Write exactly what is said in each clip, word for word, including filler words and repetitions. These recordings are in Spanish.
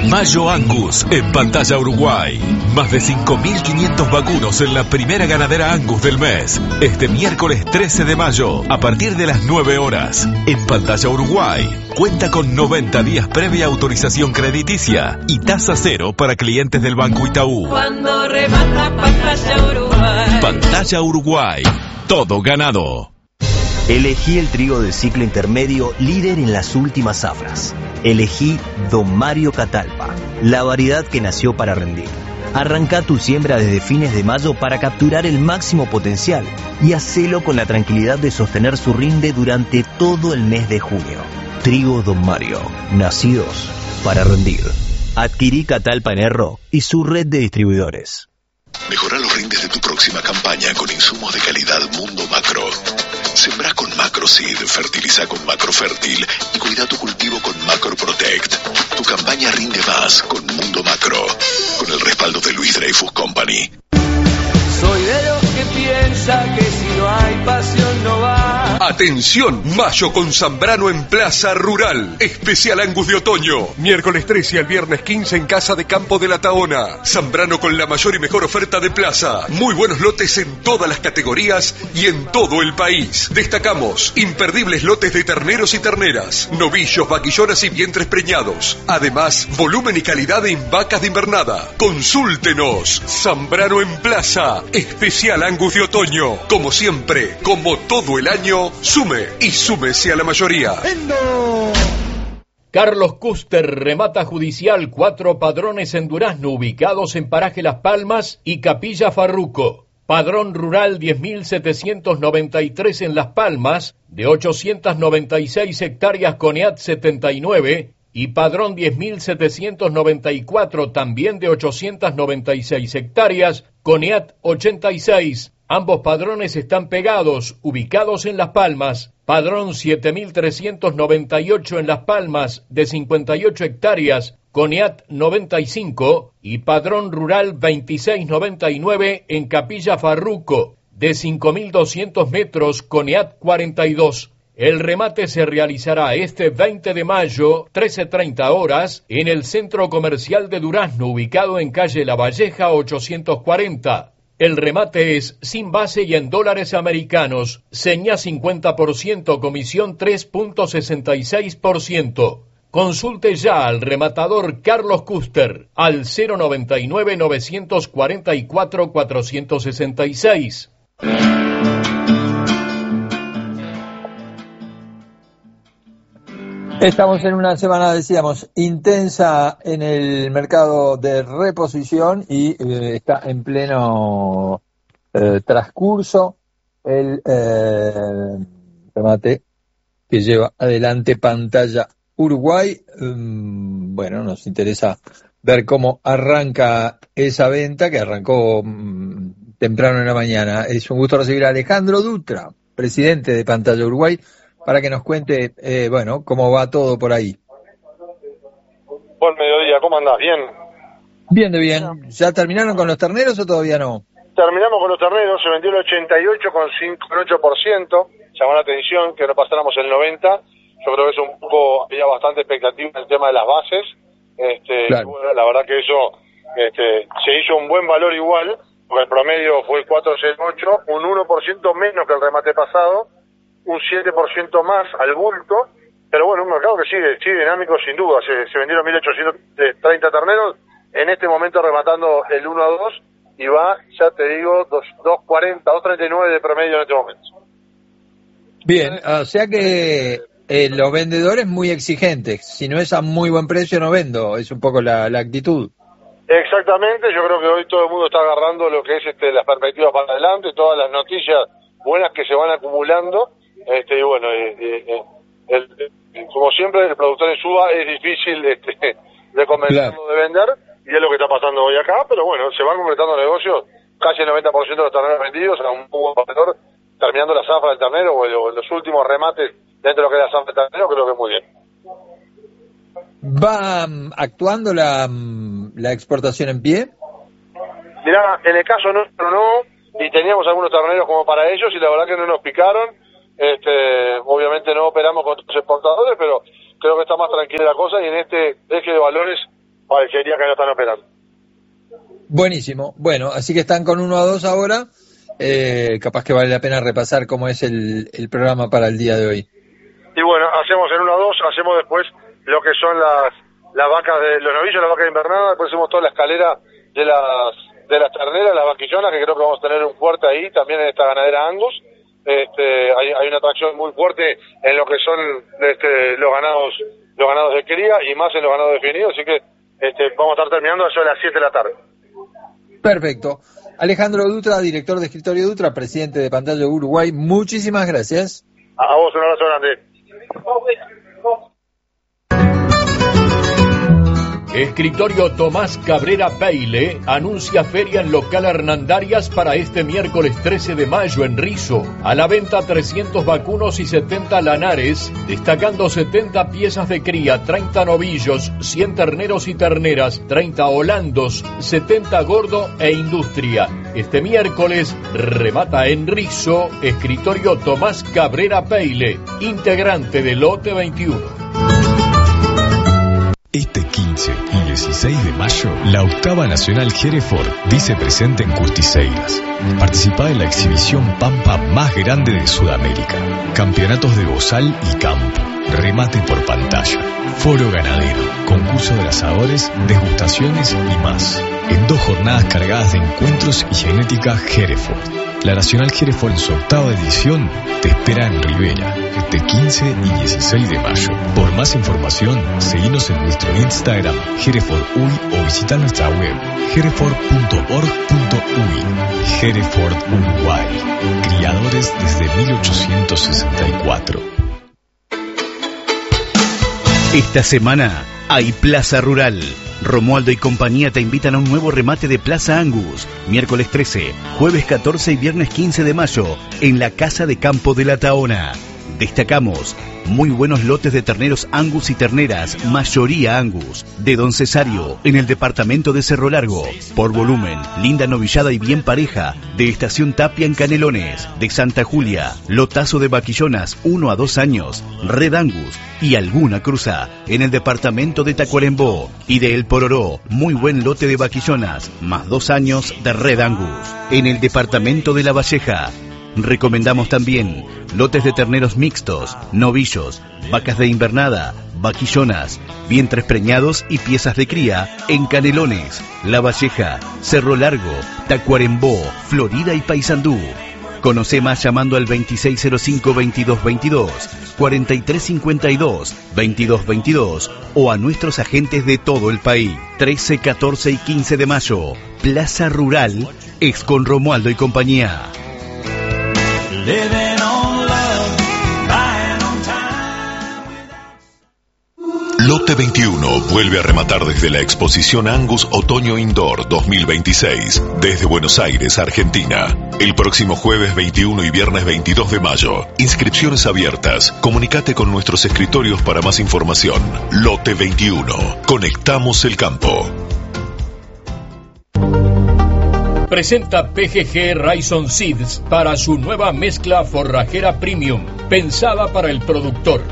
Mayo Angus en Pantalla Uruguay. Más de cinco mil quinientos vacunos en la primera ganadera Angus del mes. Este miércoles trece de mayo, a partir de las nueve horas. En Pantalla Uruguay. Cuenta con noventa días previa autorización crediticia y tasa cero para clientes del Banco Itaú. Cuando remata Pantalla Uruguay. Pantalla Uruguay. Todo ganado. Elegí el trigo del ciclo intermedio líder en las últimas zafras. Elegí Don Mario Catalpa, la variedad que nació para rendir. Arranca tu siembra desde fines de mayo para capturar el máximo potencial y hacelo con la tranquilidad de sostener su rinde durante todo el mes de junio. Trigo Don Mario, nacidos para rendir. Adquirí Catalpa en Erro y su red de distribuidores. Mejora los rindes de tu próxima campaña con insumos de calidad Mundo Macro. Sembrá con Macroseed, fertiliza con Macrofértil y cuida tu cultivo con Macro Protect. Tu campaña rinde más con Mundo Macro, con el respaldo de Luis Dreyfus Company. Soy de los que piensa que si no hay pasión no va. Atención, mayo con Zambrano en Plaza Rural. Especial Angus de otoño. Miércoles trece al viernes quince en Casa de Campo de la Tahona. Zambrano con la mayor y mejor oferta de plaza. Muy buenos lotes en todas las categorías y en todo el país. Destacamos imperdibles lotes de terneros y terneras, novillos, vaquillonas y vientres preñados. Además, volumen y calidad en vacas de invernada. Consúltenos. Zambrano en Plaza. Especial Angus de otoño. Como siempre, como todo el año, sume y súmese a la mayoría. ¡Endo! Carlos Custer remata judicial cuatro padrones en Durazno ubicados en Paraje Las Palmas y Capilla Farruco. Padrón rural diez mil setecientos noventa y tres en Las Palmas, de ochocientas noventa y seis hectáreas con E A T setenta y nueve, y padrón diez mil setecientos noventa y cuatro también de ochocientas noventa y seis hectáreas con E A T ochenta y seis. Ambos padrones están pegados, ubicados en Las Palmas. Padrón siete mil trescientos noventa y ocho en Las Palmas, de cincuenta y ocho hectáreas, con E A T noventa y cinco. Y padrón rural veintiséis noventa y nueve en Capilla Farruco, de cinco mil doscientos metros, con E A T cuarenta y dos. El remate se realizará este veinte de mayo, trece treinta horas, en el Centro Comercial de Durazno, ubicado en calle La Valleja ochocientos cuarenta. El remate es sin base y en dólares americanos. Seña cincuenta por ciento, comisión tres punto sesenta y seis por ciento. Consulte ya al rematador Carlos Custer al cero noventa y nueve, novecientos cuarenta y cuatro, cuatrocientos sesenta y seis. Estamos en una semana, decíamos, intensa en el mercado de reposición y eh, está en pleno eh, transcurso el eh, remate que lleva adelante Pantalla Uruguay. Um, bueno, nos interesa ver cómo arranca esa venta que arrancó um, temprano en la mañana. Es un gusto recibir a Alejandro Dutra, presidente de Pantalla Uruguay, para que nos cuente, eh, bueno, cómo va todo por ahí. Buen mediodía, ¿cómo andás? ¿Bien? Bien, de bien. ¿Ya terminaron con los terneros o todavía no? Terminamos con los terneros, se vendió el ochenta y ocho coma ocho por ciento, llamó la atención que no pasáramos el noventa, yo creo que es un poco, había bastante expectativa en el tema de las bases, este, claro. Bueno, la verdad que eso este, se hizo un buen valor igual, porque el promedio fue cuatro coma ocho, un uno por ciento menos que el remate pasado, un siete por ciento más al bulto, pero bueno, un mercado que sigue, sigue dinámico sin duda. Se, se vendieron mil ochocientos treinta terneros, en este momento rematando el uno a dos, y va, ya te digo, dos cuarenta, dos treinta y nueve de promedio en este momento. Bien, o sea que eh, los vendedores muy exigentes, si no es a muy buen precio no vendo, es un poco la, la actitud. Exactamente, yo creo que hoy todo el mundo está agarrando lo que es este, las perspectivas para adelante, todas las noticias buenas que se van acumulando. Este, y bueno, eh, eh, el, el, como siempre, el productor en suba es difícil este, de convencerlo claro. de vender, y es lo que está pasando hoy acá, pero bueno, se van completando negocios, casi el noventa por ciento de los terneros vendidos, a un buen valor, terminando la zafra del ternero, o, el, o los últimos remates dentro de lo que es la zafra del ternero, creo que muy bien. ¿Va um, actuando la, um, la exportación en pie? Mirá, en el caso nuestro no, y teníamos algunos terneros como para ellos, y la verdad que no nos picaron. Este, obviamente no operamos con otros exportadores, pero creo que está más tranquila la cosa, y en este eje de valores parecería que no están operando. Buenísimo. Bueno, así que están con uno a dos ahora. Eh, capaz que vale la pena repasar cómo es el, el programa para el día de hoy. Y bueno, hacemos en uno a dos, hacemos después lo que son las las vacas de los novillos, las vacas de invernada, después hacemos toda la escalera de las de las terneras, las vaquillonas, que creo que vamos a tener un fuerte ahí, también en esta ganadera Angus. Este, hay, hay una atracción muy fuerte en lo que son este, los ganados los ganados de cría y más en los ganados definidos, así que este, vamos a estar terminando eso a las siete de la tarde. Perfecto. Alejandro Dutra, director de Escritorio Dutra, presidente de Pantalla Uruguay, muchísimas gracias. A vos un abrazo grande. Escritorio Tomás Cabrera Peile anuncia feria en local Hernandarias para este miércoles trece de mayo en Rizo. A la venta trescientos vacunos y setenta lanares, destacando setenta piezas de cría, treinta novillos, cien terneros y terneras, treinta holandos, setenta gordo e industria. Este miércoles remata en Rizo Escritorio Tomás Cabrera Peile, integrante de Lote veintiuno. Este quince y dieciséis de mayo, la octava nacional Hereford dice presente en Custiseiras. Participa en la exhibición Pampa más grande de Sudamérica. Campeonatos de bozal y campo. Remate por pantalla. Foro ganadero. Concurso de asadores, degustaciones y más. En dos jornadas cargadas de encuentros y genética Hereford. La Nacional Hereford en su octava edición te espera en Rivera, este quince y dieciséis de mayo. Por más información, seguinos en nuestro Instagram, Hereford U I, o visita nuestra web, hereford punto org punto u i. Hereford Uruguay, criadores desde mil ochocientos sesenta y cuatro. Esta semana hay Plaza Rural. Romualdo y compañía te invitan a un nuevo remate de Plaza Angus, miércoles trece, jueves catorce y viernes quince de mayo, en la Casa de Campo de la Tahona. Destacamos muy buenos lotes de terneros Angus y terneras, mayoría Angus, de Don Cesario, en el departamento de Cerro Largo. Por volumen, linda novillada y bien pareja, de Estación Tapia en Canelones, de Santa Julia, lotazo de vaquillonas uno a dos años, Red Angus y alguna cruza, en el departamento de Tacuarembó. Y de El Pororó, muy buen lote de vaquillonas, más dos años de Red Angus, en el departamento de La Valleja. Recomendamos también lotes de terneros mixtos, novillos, vacas de invernada, vaquillonas, vientres preñados y piezas de cría en Canelones, La Valleja, Cerro Largo, Tacuarembó, Florida y Paysandú. Conoce más llamando al veintiséis cero cinco, veintidós veintidós, cuarenta y tres cincuenta y dos, veintidós veintidós o a nuestros agentes de todo el país. trece, catorce y quince de mayo, Plaza Rural, ex con Romualdo y compañía. Lote veintiuno vuelve a rematar desde la exposición Angus Otoño Indoor dos mil veintiséis, desde Buenos Aires, Argentina. El próximo jueves veintiuno y viernes veintidós de mayo. Inscripciones abiertas. Comunicate con nuestros escritorios para más información. Lote veintiuno. Conectamos el campo. Presenta P G G Rhizome Seeds para su nueva mezcla forrajera premium, pensada para el productor.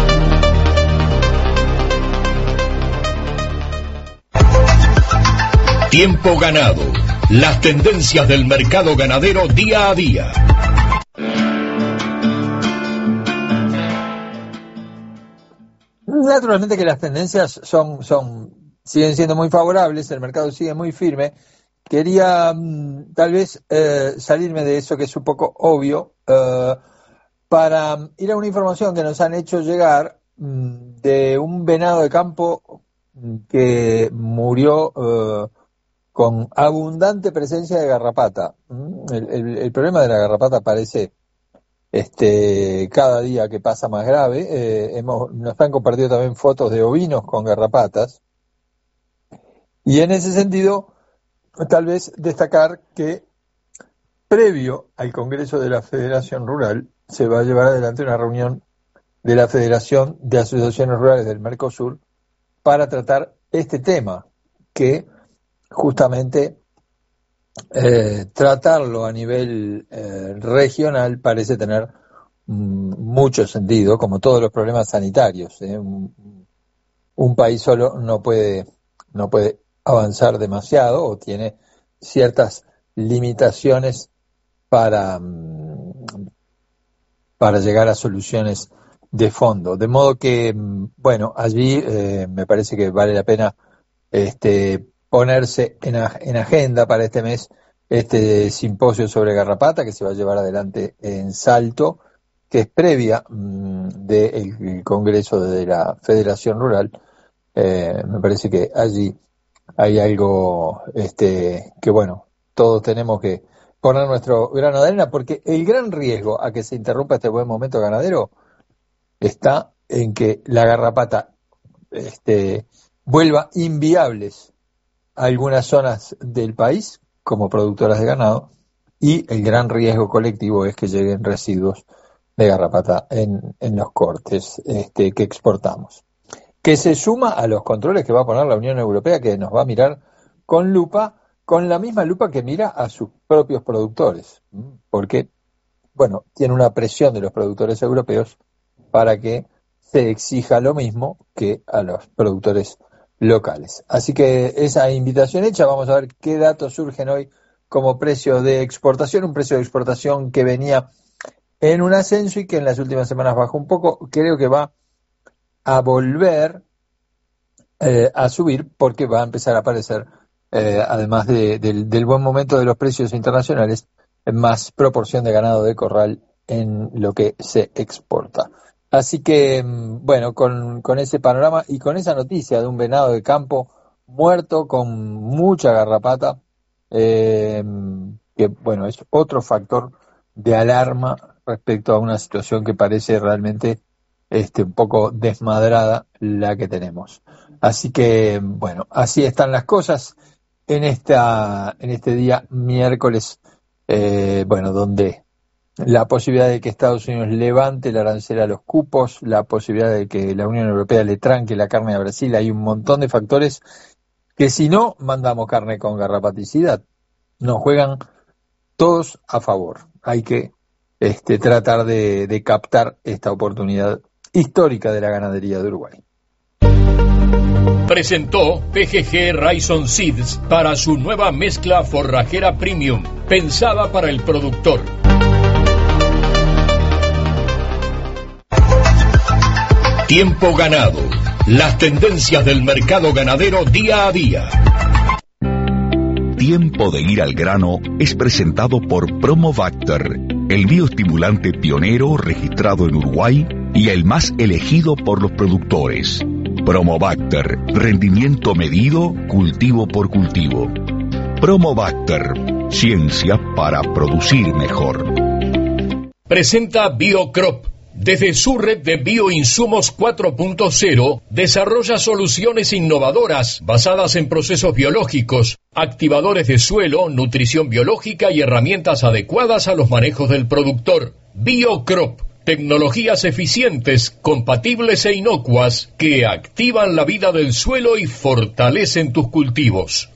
Tiempo ganado. Las tendencias del mercado ganadero día a día. Naturalmente que las tendencias son, son, siguen siendo muy favorables, el mercado sigue muy firme. Quería um, tal vez eh, salirme de eso que es un poco obvio uh, para ir a una información que nos han hecho llegar um, de un venado de campo que murió uh, con abundante presencia de garrapata. El, el, el problema de la garrapata parece este, cada día que pasa más grave. Eh, hemos, nos han compartido también fotos de ovinos con garrapatas. Y en ese sentido, tal vez destacar que previo al Congreso de la Federación Rural se va a llevar adelante una reunión de la Federación de Asociaciones Rurales del Mercosur para tratar este tema, que justamente eh, tratarlo a nivel eh, regional parece tener mm, mucho sentido, como todos los problemas sanitarios. ¿eh? Un, un país solo no puede no puede avanzar demasiado o tiene ciertas limitaciones para, para llegar a soluciones de fondo. De modo que, bueno, allí eh, me parece que vale la pena este, ponerse en, a, en agenda para este mes este simposio sobre garrapata que se va a llevar adelante en Salto, que es previa mmm, del Congreso de la Federación Rural. Eh, me parece que allí hay algo este, que, bueno, todos tenemos que poner nuestro grano de arena, porque el gran riesgo a que se interrumpa este buen momento ganadero está en que la garrapata este, vuelva inviables a algunas zonas del país como productoras de ganado, y el gran riesgo colectivo es que lleguen residuos de garrapata en, en los cortes este, que exportamos, que se suma a los controles que va a poner la Unión Europea, que nos va a mirar con lupa, con la misma lupa que mira a sus propios productores, porque, bueno, tiene una presión de los productores europeos para que se exija lo mismo que a los productores locales. Así que esa invitación hecha, vamos a ver qué datos surgen hoy como precio de exportación, un precio de exportación que venía en un ascenso y que en las últimas semanas bajó un poco. Creo que va a volver eh, a subir porque va a empezar a aparecer, eh, además de, de, del buen momento de los precios internacionales, más proporción de ganado de corral en lo que se exporta. Así que, bueno, con, con ese panorama y con esa noticia de un venado de campo muerto con mucha garrapata, eh, que, bueno, es otro factor de alarma respecto a una situación que parece realmente este, un poco desmadrada la que tenemos. Así que, bueno, así están las cosas en esta en este día miércoles, eh, bueno, donde la posibilidad de que Estados Unidos levante el arancel a los cupos, la posibilidad de que la Unión Europea le tranque la carne a Brasil, hay un montón de factores que si no mandamos carne con garrapaticidad, nos juegan todos a favor. Hay que este, tratar de, de captar esta oportunidad histórica de la ganadería de Uruguay. Presentó P G G Raison Seeds para su nueva mezcla forrajera premium, pensada para el productor. Tiempo ganado. Las tendencias del mercado ganadero día a día. Tiempo de ir al grano es presentado por Promobacter, el bioestimulante pionero registrado en Uruguay y el más elegido por los productores. Promobacter, rendimiento medido, cultivo por cultivo. Promobacter, ciencia para producir mejor. Presenta BioCrop. Desde su red de bioinsumos cuatro punto cero, desarrolla soluciones innovadoras basadas en procesos biológicos, activadores de suelo, nutrición biológica y herramientas adecuadas a los manejos del productor. BioCrop, tecnologías eficientes, compatibles e inocuas que activan la vida del suelo y fortalecen tus cultivos.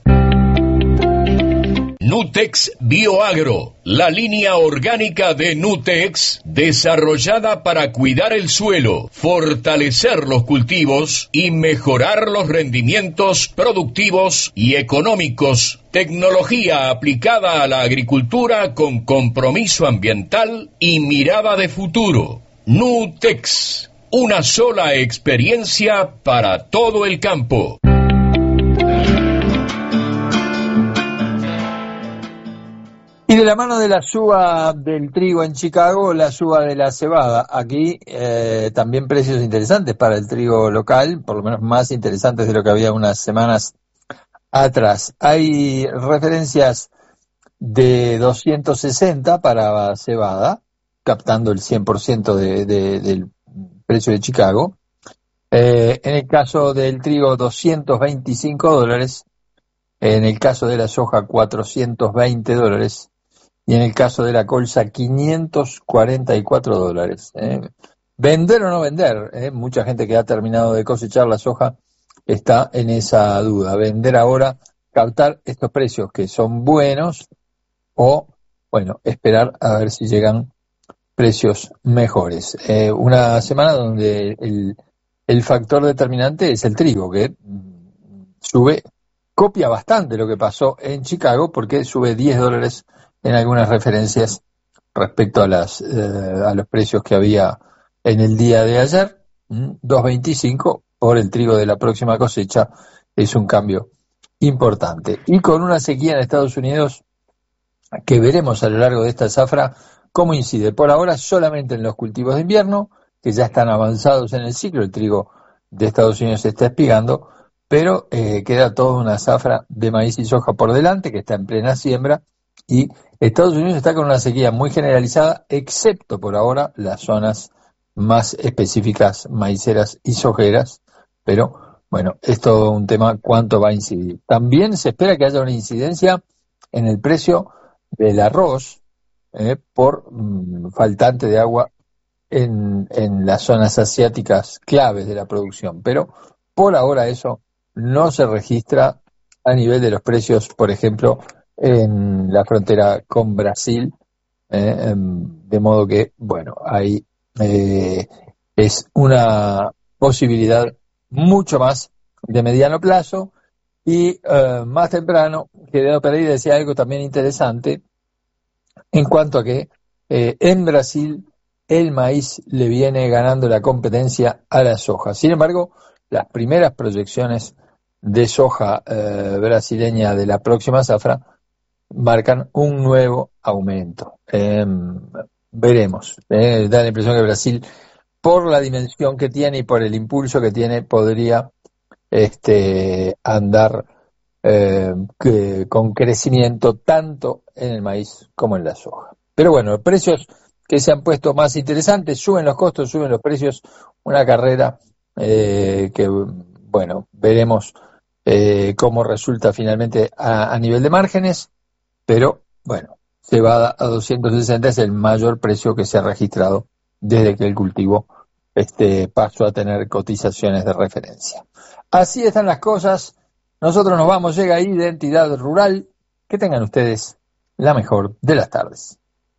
Nutex Bioagro, la línea orgánica de Nutex, desarrollada para cuidar el suelo, fortalecer los cultivos y mejorar los rendimientos productivos y económicos. Tecnología aplicada a la agricultura con compromiso ambiental y mirada de futuro. Nutex, una sola experiencia para todo el campo. Y de la mano de la suba del trigo en Chicago, la suba de la cebada. Aquí eh, también precios interesantes para el trigo local, por lo menos más interesantes de lo que había unas semanas atrás. Hay referencias de doscientos sesenta para cebada, captando el cien por ciento de, de, del precio de Chicago. Eh, en el caso del trigo, doscientos veinticinco dólares. En el caso de la soja, cuatrocientos veinte dólares. Y en el caso de la colza, quinientos cuarenta y cuatro dólares. ¿eh? ¿Vender o no vender? ¿eh? Mucha gente que ha terminado de cosechar la soja está en esa duda. ¿Vender ahora, captar estos precios que son buenos o, bueno, esperar a ver si llegan precios mejores? Eh, una semana donde el, el factor determinante es el trigo, que sube, copia bastante lo que pasó en Chicago, porque sube diez dólares en algunas referencias respecto a las eh, a los precios que había en el día de ayer. Dos veinticinco por el trigo de la próxima cosecha, es un cambio importante. Y con una sequía en Estados Unidos que veremos a lo largo de esta zafra cómo incide. Por ahora solamente en los cultivos de invierno, que ya están avanzados en el ciclo, el trigo de Estados Unidos se está espigando, pero eh, queda toda una zafra de maíz y soja por delante, que está en plena siembra, y Estados Unidos está con una sequía muy generalizada, excepto por ahora las zonas más específicas maiceras y sojeras, pero bueno, es todo un tema cuánto va a incidir. También se espera que haya una incidencia en el precio del arroz eh, por mm, faltante de agua en, en las zonas asiáticas claves de la producción, pero por ahora eso no se registra a nivel de los precios, por ejemplo, en la frontera con Brasil, eh, de modo que, bueno, ahí eh, es una posibilidad mucho más de mediano plazo. Y eh, más temprano, Gedeón Pereira decía algo también interesante en cuanto a que eh, en Brasil el maíz le viene ganando la competencia a la soja. Sin embargo, las primeras proyecciones de soja eh, brasileña de la próxima zafra marcan un nuevo aumento. Eh, veremos. Eh, da la impresión que Brasil, por la dimensión que tiene y por el impulso que tiene, podría este, andar eh, que, con crecimiento tanto en el maíz como en la soja. Pero bueno, los precios que se han puesto más interesantes, suben los costos, suben los precios, una carrera eh, que, bueno, veremos eh, cómo resulta finalmente a, a nivel de márgenes, pero bueno, se va a doscientos sesenta, es el mayor precio que se ha registrado desde que el cultivo este, pasó a tener cotizaciones de referencia. Así están las cosas, nosotros nos vamos, llega Identidad Rural, que tengan ustedes la mejor de las tardes.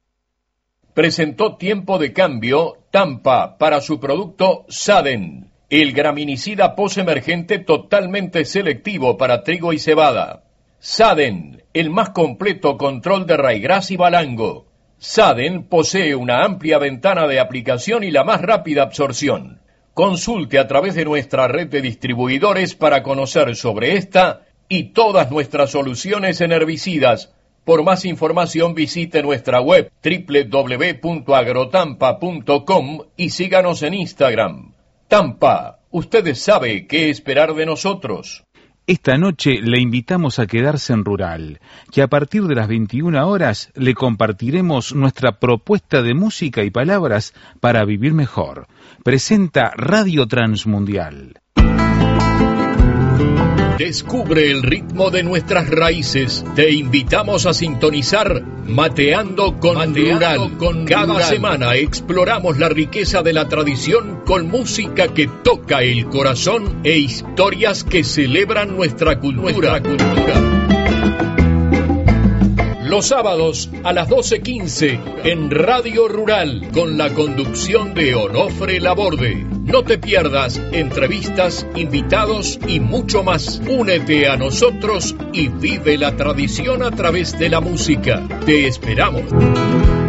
Presentó Tiempo de Cambio Tampa para su producto Saden, el graminicida posemergente totalmente selectivo para trigo y cebada. Saden, el más completo control de raigras y balango. Saden posee una amplia ventana de aplicación y la más rápida absorción. Consulte a través de nuestra red de distribuidores para conocer sobre esta y todas nuestras soluciones en herbicidas. Por más información visite nuestra web doble u doble u doble u punto agrotampa punto com y síganos en Instagram. Tampa, usted sabe qué esperar de nosotros. Esta noche le invitamos a quedarse en Rural, que a partir de las veintiuna horas le compartiremos nuestra propuesta de música y palabras para vivir mejor. Presenta Radio Transmundial. Descubre el ritmo de nuestras raíces. Te invitamos a sintonizar Mateando con Mateando Rural. Con Cada Rural. Semana exploramos la riqueza de la tradición con música que toca el corazón e historias que celebran nuestra cultura. Nuestra cultura. Los sábados a las doce quince en Radio Rural con la conducción de Onofre Laborde. No te pierdas entrevistas, invitados y mucho más. Únete a nosotros y vive la tradición a través de la música. Te esperamos.